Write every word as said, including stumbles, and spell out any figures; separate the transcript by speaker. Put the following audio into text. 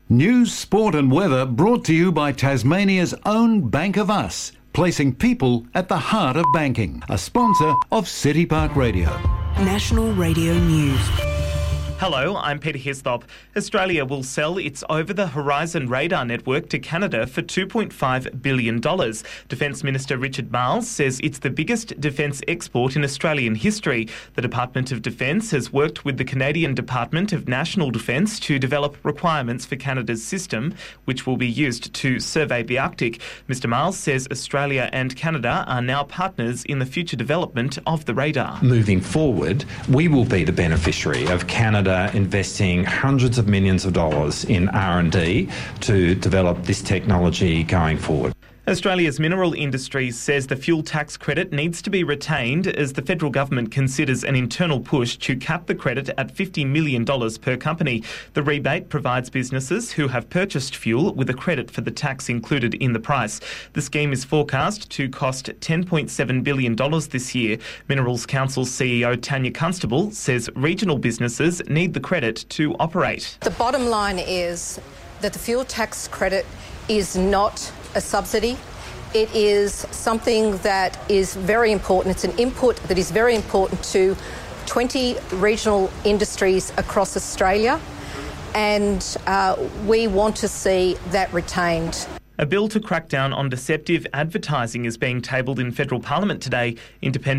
Speaker 1: News, sport and weather brought to you by Tasmania's own Bank of Us, placing people at the heart of banking. A sponsor of City Park Radio.
Speaker 2: National Radio News.
Speaker 3: Hello, I'm Peter Hislop. Australia will sell its over-the-horizon radar network to Canada for two point five billion dollars. Defence Minister Richard Marles says it's the biggest defence export in Australian history. The Department of Defence has worked with the Canadian Department of National Defence to develop requirements for Canada's system, which will be used to survey the Arctic. Mister Marles says Australia and Canada are now partners in the future development of the radar.
Speaker 4: Moving forward, we will be the beneficiary of Canada investing hundreds of millions of dollars in R and D to develop this technology going forward.
Speaker 3: Australia's mineral industry says the fuel tax credit needs to be retained as the federal government considers an internal push to cap the credit at fifty million dollars per company. The rebate provides businesses who have purchased fuel with a credit for the tax included in the price. The scheme is forecast to cost ten point seven billion dollars this year. Minerals Council C E O Tanya Constable says regional businesses need the credit to operate.
Speaker 5: The bottom line is that the fuel tax credit is not a subsidy. It is something that is very important. It's an input that is very important to twenty regional industries across Australia, and uh, we want to see that retained.
Speaker 3: A bill to crack down on deceptive advertising is being tabled in federal parliament today. Independent